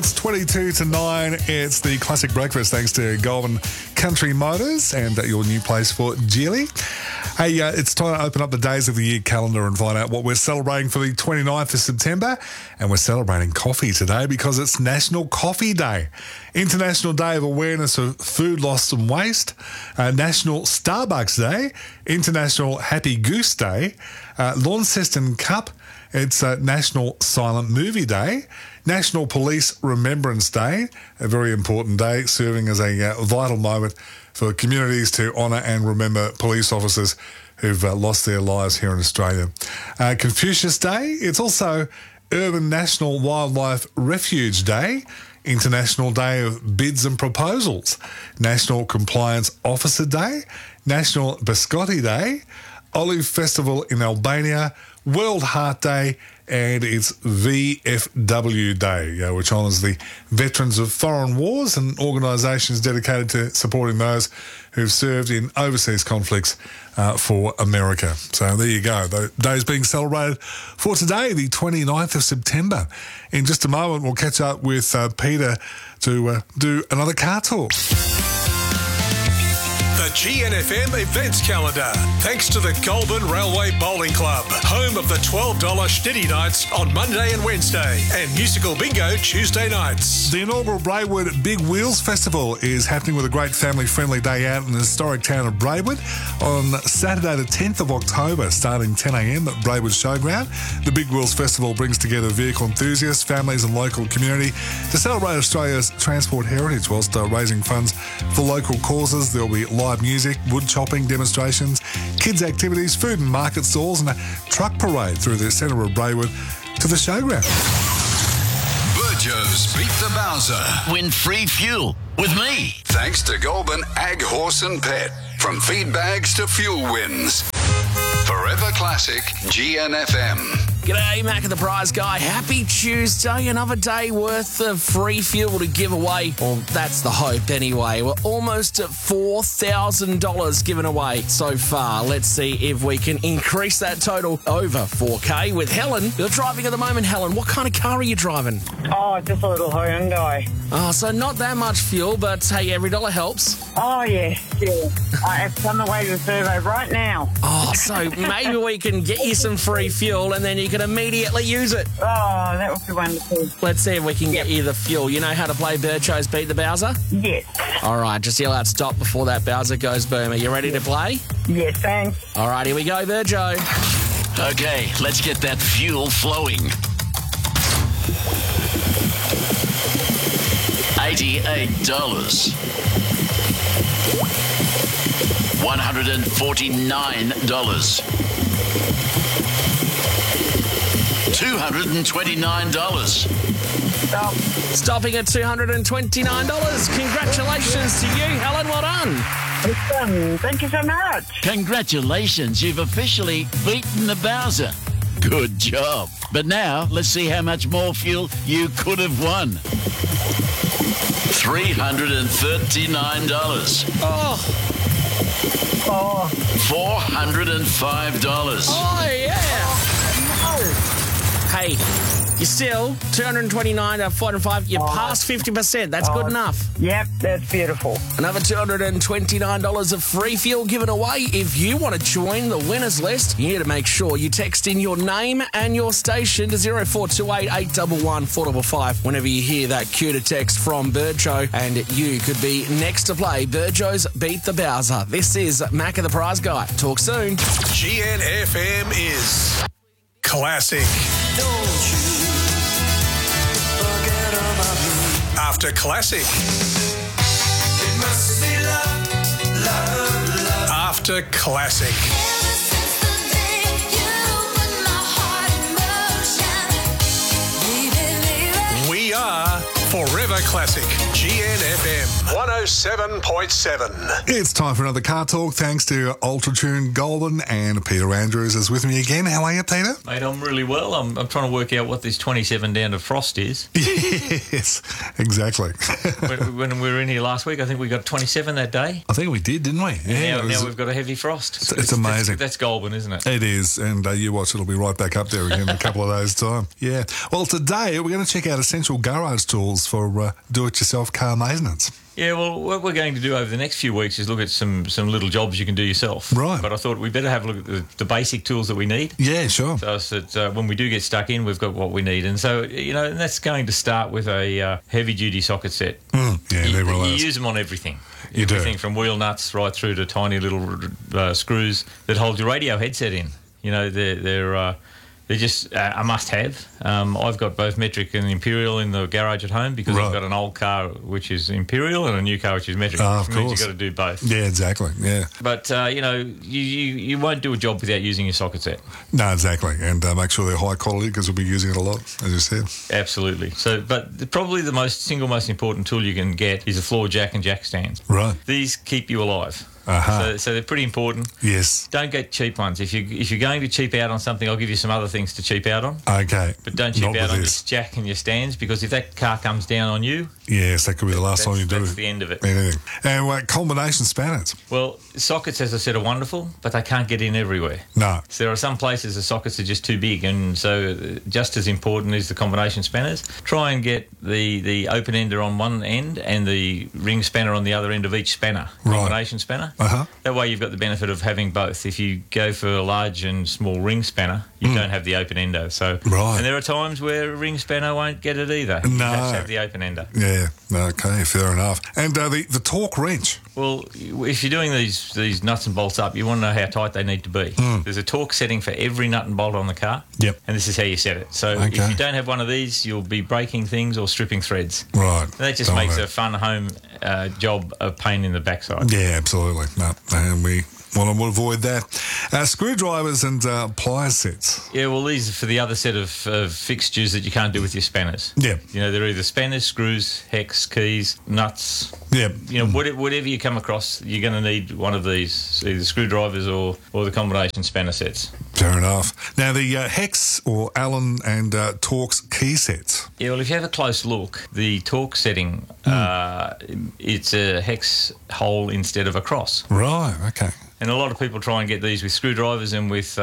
It's 22 to 9. It's the Classic Breakfast thanks to Goulburn Country Motors and your new place for Geely. Hey, it's time to open up the Days of the Year calendar and find out what we're celebrating for the 29th of September. And we're celebrating coffee today because it's National Coffee Day. International Day of Awareness of Food Loss and Waste. National Starbucks Day. International Happy Goose Day. Launceston Cup. It's National Silent Movie Day. National Police Remembrance Day, a very important day, serving as a vital moment for communities to honour and remember police officers who've lost their lives here in Australia. Confucius Day, it's also Urban National Wildlife Refuge Day, International Day of Bids and Proposals, National Compliance Officer Day, National Biscotti Day, Olive Festival in Albania, World Heart Day, and it's VFW Day, which honours the veterans of foreign wars and organisations dedicated to supporting those who've served in overseas conflicts for America. So there you go. The day's being celebrated for today, the 29th of September. In just a moment, we'll catch up with Peter to do another car talk. The GNFM events calendar, thanks to the Goulburn Railway Bowling Club, home of the $12 Schnitty Nights on Monday and Wednesday, and Musical Bingo Tuesday nights. The inaugural Braidwood Big Wheels Festival is happening with a great family-friendly day out in the historic town of Braidwood on Saturday the 10th of October, starting 10 a.m. at Braidwood Showground. The Big Wheels Festival brings together vehicle enthusiasts, families and local community to celebrate Australia's transport heritage whilst raising funds for local causes. There'll be live music, wood chopping demonstrations, kids' activities, food and market stalls, and a truck parade through the centre of Braidwood to the showground. Burjo's Beat the Bowser. Win free fuel with me. Thanks to Goulburn Ag Horse and Pet. From feed bags to fuel wins. Forever Classic GNFM. G'day, Mac the Prize Guy. Happy Tuesday. Another day worth of free fuel to give away. Well, that's the hope anyway. We're almost at $4,000 given away so far. Let's see if we can increase that total over 4K with Helen. You're driving at the moment, Helen. What kind of car are you driving? Oh, just a little Hyundai. Oh, so not that much fuel, but hey, every dollar helps. Oh, yeah. It's on the way to the servo right now. Oh, so maybe we can get you some free fuel and then you can immediately use it. Oh, that would be wonderful. Let's see if we can get you the fuel. You know how to play Burjo's Beat the Bowser? Yes. All right, just yell out stop before that Bowser goes boom. Are you ready to play? Yes, thanks. All right, here we go, Burjo. Okay, let's get that fuel flowing. $88. $149. $229. Stop. Stopping at $229. Congratulations to you, Helen. Well done. Thank you so much. Congratulations, you've officially beaten the Bowser. Good job. But now, let's see how much more fuel you could have won. $339. Oh, $405. oh yeah. Hey, you're still $229, 405. You passed 50%. That's good enough. Yep, that's beautiful. Another $229 of free fuel given away. If you want to join the winners list, you need to make sure you text in your name and your station to 0428 811 455 whenever you hear that cue to text from Burjo, and you could be next to play Burjo's Beat the Bowser. This is Mac the Prize Guy. Talk soon. GNFM is classic. After classic. After classic. We are Forever Classic. GNFM 107.7. It's time for another car talk thanks to Ultratune Goulburn, and Peter Andrews is with me again. How are you, Peter? Mate, I'm really well. I'm trying to work out what this 27 down to frost is. Yes, exactly. when we were in here last week, I think we got 27 that day. I think we did, didn't we? Yeah, now we've got a heavy frost. It's amazing. That's Goulburn, isn't it? It is, and you watch, it'll be right back up there again in a couple of days' time. Yeah. Well, today we're going to check out Essential Garage Tools tools for do-it-yourself car maintenance. Yeah, well, what we're going to do over the next few weeks is look at some little jobs you can do yourself. Right. But I thought we better have a look at the basic tools that we need. Yeah, sure. So that when we do get stuck in, we've got what we need. And so, and that's going to start with a heavy-duty socket set. Yeah, You never use them on everything. You do. Everything from wheel nuts right through to tiny little screws that hold your radio headset in. They're just a must-have. I've got both metric and imperial in the garage at home because I've got an old car which is imperial and a new car which is metric. Of Which means course. you've got to do both. Yeah, exactly. Yeah. But, you won't do a job without using your socket set. No, exactly. And make sure they're high quality because we'll be using it a lot, as you said. Absolutely. But probably the single most important tool you can get is a floor jack and jack stands. Right. These keep you alive. Uh-huh. So they're pretty important. Yes. Don't get cheap ones. If you're going to cheap out on something, I'll give you some other things to cheap out on. Okay. But don't cheap Not out with on your this. jack and your stands because if that car comes down on you, Yes, that could be the last time you do that's the end of it. anything. And combination spanners. Well, sockets, as I said, are wonderful, but they can't get in everywhere. No. So there are some places the sockets are just too big, and so just as important is the combination spanners. Try and get the open ender on one end and the ring spanner on the other end of each spanner, combination spanner. Uh-huh. That way you've got the benefit of having both. If you go for a large and small ring spanner, you don't have the open ender. So, Right. And there are times where a ring spanner won't get it either. You No. have to have the open ender. Yeah. Okay, fair enough. And the torque wrench. Well, if you're doing these nuts and bolts up, you want to know how tight they need to be. There's a torque setting for every nut and bolt on the car. Yep. And this is how you set it. So Okay. if you don't have one of these, you'll be breaking things or stripping threads. Right. And that just Don't makes know. a fun home job a pain in the backside. Yeah, absolutely. No, and we want to avoid that. Screwdrivers and pliers sets. Yeah, well, these are for the other set of fixtures that you can't do with your spanners. Yeah. They're either spanners, screws, hex, keys, nuts. Yeah. Whatever you come across, you're going to need one of these, either screwdrivers or the combination spanner sets. Fair enough. Now, the hex or Allen and Torx key sets. Yeah, well, if you have a close look, the torque setting, it's a hex hole instead of a cross. Right, okay. And a lot of people try and get these with screwdrivers and with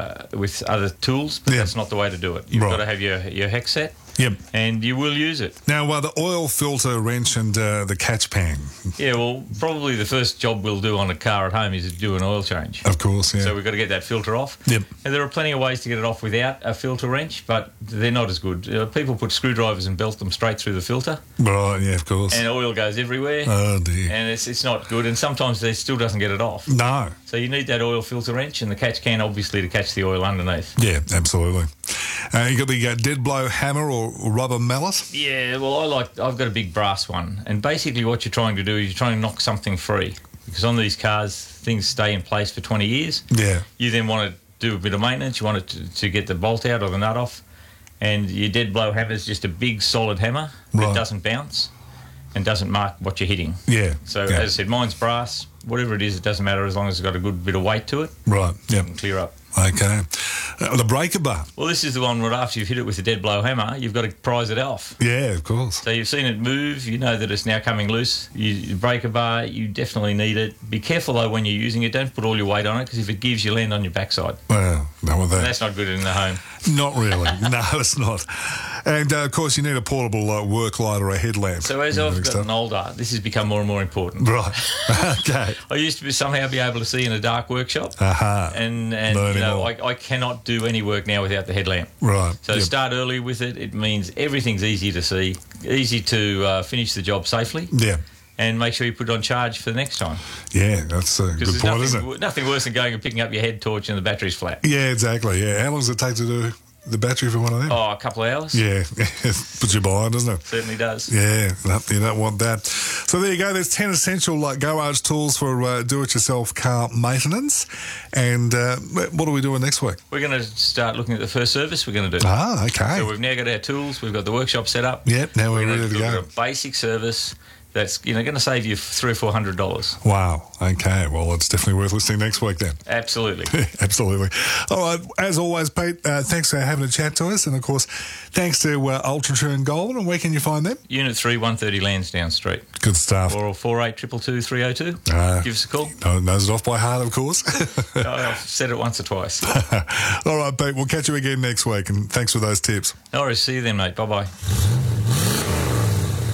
other tools, but Yeah. that's not the way to do it. You've Right. got to have your hex set, Yep. and you will use it. Now, the oil filter wrench and the catch pan. Yeah, well, probably the first job we'll do on a car at home is to do an oil change. Of course, yeah. So we've got to get that filter off. Yep. And there are plenty of ways to get it off without a filter wrench, but they're not as good. People put screwdrivers and belt them straight through the filter, Right, yeah, of course. and oil goes everywhere. Oh, dear. And it's not good, and sometimes they still doesn't get it off. No. So you need that oil filter wrench and the catch can, obviously, to catch the oil underneath. Yeah, absolutely. You got the dead blow hammer or rubber mallet. Yeah, well, I've got a big brass one, and basically what you're trying to do is you're trying to knock something free, because on these cars things stay in place for 20 years. Yeah. You then want to do a bit of maintenance. You want it to get the bolt out or the nut off, and your dead blow hammer is just a big solid hammer Right. that doesn't bounce and doesn't mark what you're hitting. Yeah. So yeah. as I said, mine's brass. Whatever it is, it doesn't matter as long as it's got a good bit of weight to it. Right, yep. And clear up. Okay. The breaker bar. Well, this is the one where after you've hit it with a dead blow hammer, you've got to prise it off. Yeah, of course. So you've seen it move, you know that it's now coming loose. You break a bar, you definitely need it. Be careful though when you're using it, don't put all your weight on it, because if it gives, you land on your backside. Well, no with that. That's not good in the home. Not really. No, it's not. And, of course, you need a portable work light or a headlamp. So as I've gotten older, this has become more and more important. Right. Okay. I used to somehow be able to see in a dark workshop, Aha. and Not you know, anymore. I cannot do any work now without the headlamp. Right. So Yep. start early with it. It means everything's easy to see, easy to finish the job safely, Yeah. and make sure you put it on charge for the next time. Yeah, that's a good Because point, there's isn't it? nothing worse than going and picking up your head torch and the battery's flat. Yeah, exactly. Yeah. How long does it take to do the battery for one of them? Oh, a couple of hours. Yeah. Puts you behind, doesn't it? Certainly does. Yeah, no, you don't want that. So there you go. There's 10 essential garage tools for do-it-yourself car maintenance. And what are we doing next week? We're going to start looking at the first service we're going to do. Ah, okay. So we've now got our tools. We've got the workshop set up. Yep, now we're gonna ready to look go. at a basic service that's going to save you $300 or $400. Wow. Okay. Well, it's definitely worth listening next week then. Absolutely. Absolutely. All right. As always, Pete, thanks for having a chat to us. And, of course, thanks to Ultra True and Goldman. And where can you find them? Unit 3, 130 Lansdowne Street. Good stuff. Or 48222302. Give us a call. Knows it off by heart, of course. I've said it once or twice. All right, Pete. We'll catch you again next week. And thanks for those tips. No worries. See you then, mate. Bye-bye.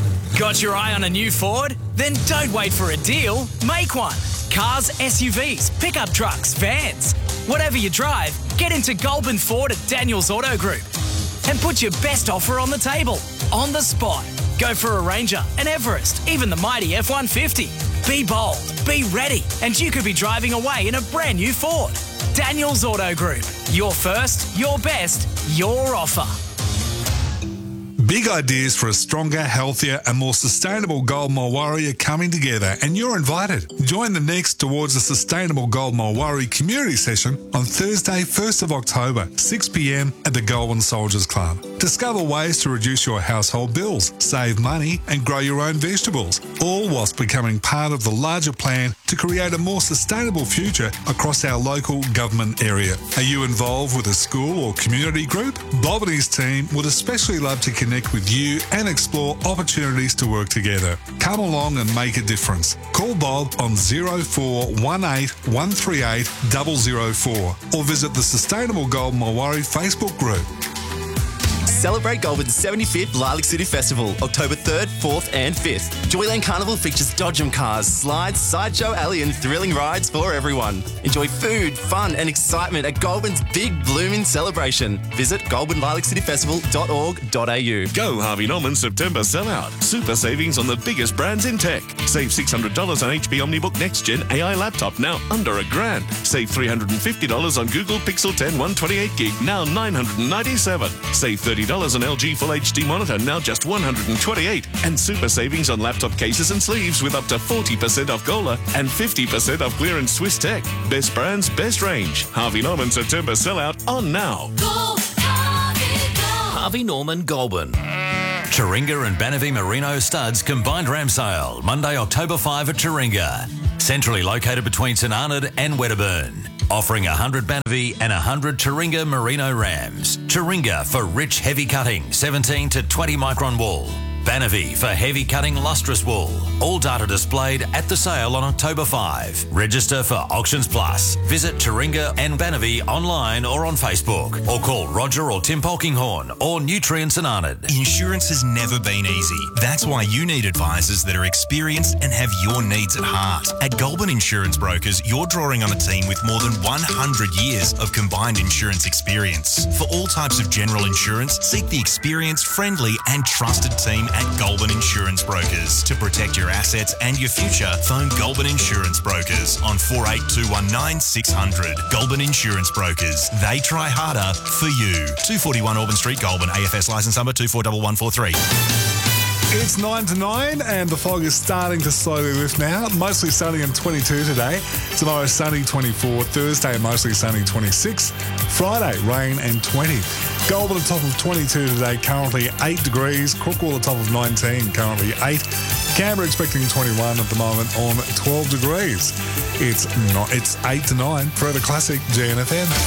Got your eye on a new Ford? Then don't wait for a deal, make one. Cars, SUVs, pickup trucks, vans. Whatever you drive, get into Goulburn Ford at Daniels Auto Group and put your best offer on the table, on the spot. Go for a Ranger, an Everest, even the mighty F-150. Be bold, be ready, and you could be driving away in a brand new Ford. Daniels Auto Group. Your first, your best, your offer. Big ideas for a stronger, healthier and more sustainable Goulburn Mulwaree are coming together, and you're invited. Join the next towards the Sustainable Goulburn Mulwaree Community Session on Thursday, 1st of October, 6 p.m. at the Goulburn Soldiers Club. Discover ways to reduce your household bills, save money and grow your own vegetables, all whilst becoming part of the larger plan to create a more sustainable future across our local government area. Are you involved with a school or community group? Bob and his team would especially love to connect with you and explore opportunities to work together. Come along and make a difference. Call Bob on 0418 138 004 or visit the Sustainable Goulburn Mulwaree Facebook group. Celebrate Goulburn's 75th Lilac City Festival, October 3rd, 4th and 5th. Joyland Carnival features Dodgem cars, slides, sideshow alley and thrilling rides for everyone. Enjoy food, fun and excitement at Goulburn's big blooming celebration. Visit goulburnlilaccityfestival.org.au. Go Harvey Norman September sellout. Super savings on the biggest brands in tech. Save $600 on HP OmniBook Next Gen AI laptop, now under $1,000. Save $350 on Google Pixel 10 128GB, now $997. Save $30 on LG Full HD monitor, now just $128. And super savings on laptop cases and sleeves with up to 40% off Gola and 50% off clearance Swiss Tech. Best brands, best range. Harvey Norman September sellout on now. Go, Harvey, go. Harvey Norman Goulburn. Taringa and Banavie Merino Studs combined ram sale, Monday, October 5 at Taringa. Centrally located between St Arnaud and Wedderburn. Offering 100 Banavie and 100 Taringa Merino rams. Taringa for rich heavy cutting, 17 to 20 micron wool. Banavie for heavy cutting lustrous wool. All data displayed at the sale on October 5. Register for Auctions Plus. Visit Taringa and Banavie online or on Facebook. Or call Roger or Tim Polkinghorn or Nutrien St Arnaud. Insurance has never been easy. That's why you need advisors that are experienced and have your needs at heart. At Goulburn Insurance Brokers, you're drawing on a team with more than 100 years of combined insurance experience. For all types of general insurance, seek the experienced, friendly and trusted team at Goulburn Insurance Brokers. To protect your assets and your future, phone Goulburn Insurance Brokers on 48219 600. Goulburn Insurance Brokers. They try harder for you. 241 Auburn Street, Goulburn. AFS licence number 241143. It's 9 to 9 and the fog is starting to slowly lift now. Mostly sunny and 22 today. Tomorrow sunny 24. Thursday mostly sunny 26. Friday rain and 20. Goulburn at top of 22 today, currently 8 degrees. Crookwell at top of 19, currently 8. Canberra expecting 21 at the moment on 12 degrees. It's 8 to 9. Forever Classic, GNFM.